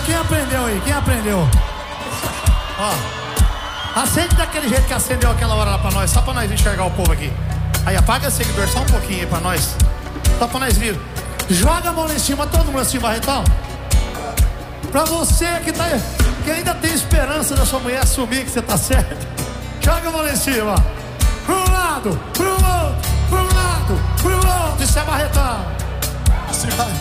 Quem aprendeu aí? Quem aprendeu? Ó, acende daquele jeito que acendeu aquela hora lá pra nós, só pra nós enxergar o povo aqui. Aí apaga o seguidor só um pouquinho aí pra nós, só pra nós vir. Joga a mão lá em cima, todo mundo assim, Barretão. Pra você que ainda tem esperança da sua mulher assumir que você tá certo, joga a mão lá em cima. Pro lado, pro outro, pro lado, pro outro. Isso é Barretão.